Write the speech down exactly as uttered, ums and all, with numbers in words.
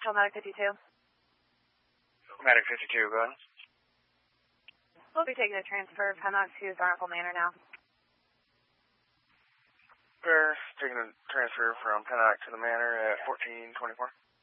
Central Medic fifty-two. Medic fifty-two, go ahead. We'll be taking a transfer of Hemlock to Barnacle Manor now. We're taking a transfer from Pennock to the Manor at fourteen twenty-four.